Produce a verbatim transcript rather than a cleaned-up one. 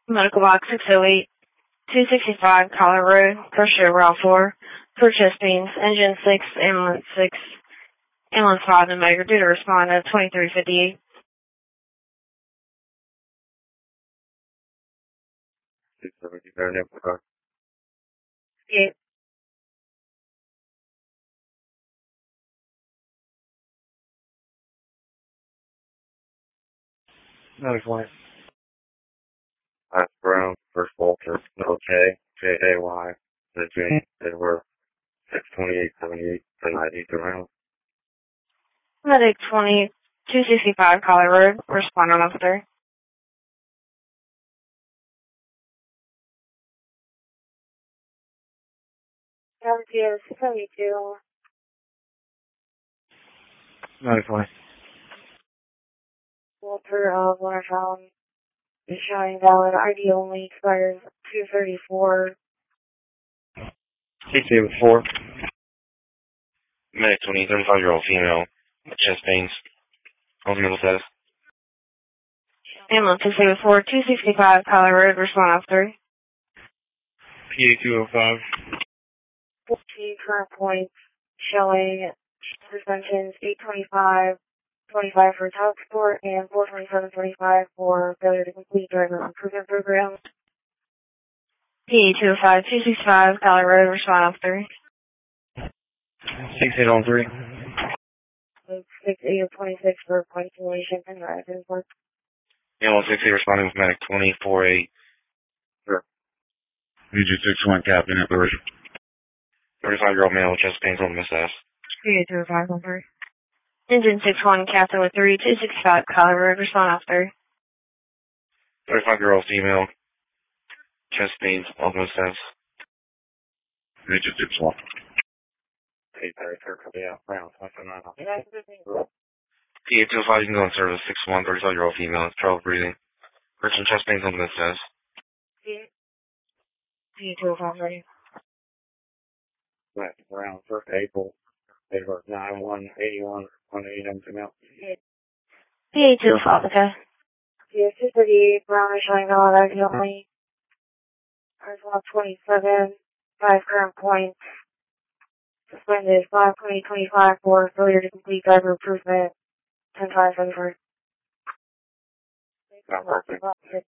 Medical box six oh eight, two sixty-five Collar Road, pressure route four, for chest pains, engine six, ambulance six, ambulance five, and Maker due to respond at twenty-three fifty-eight. Yeah. No, twenty. That's Brown, First Walter, Middle K, J A Y, the J, they were six twenty-eight seventy-eight for ninety around. Medic twenty, two sixty-five Collar Road, respond on officer. L T S seventy-two. No, twenty. Walter of Watertown is showing valid. I D only expires two thirty-four. C T with four. Medic twenty, thirty-five year old female, chest pains, ultimate status. Ambulance six oh four, two sixty-five Collar Road, respond officer. P A two oh five. fourteen current points showing suspensions eight twenty-five, twenty-five for child support, and four twenty-seven, twenty-five for failure to complete driver improvement program. P A two oh five, two sixty-five Collar Road, respond officer. six eight oh three. six eight oh twenty-six for point simulation and drive work. Ambulance six eight responding with medic twenty, four eight. Sure. V G six one Captain at Bird. thirty-five year old male with chest pains, ultimate status. P A two oh five, one three. Engine six one, Captain with three, two sixty-five Collar Road, respond officer. thirty-five year old female, chest pains, ultimate status. V G six one. Eight thirty-three, yeah, Brown, something like that. P A two oh five, you can go in service, six one, thirty-five year old female, trouble breathing. Person chest pains, ultimate status. P A two oh five, ready. Right, Brown, first April. They were nine one eighty-one, one eighty-nine female. P A two oh five, okay. P A two thirty-eight, Brown is showing valid. I D only. R one twenty-seven, five current points. Suspended five twenty twenty-five for failure to complete driver improvement. ten five seventy-four.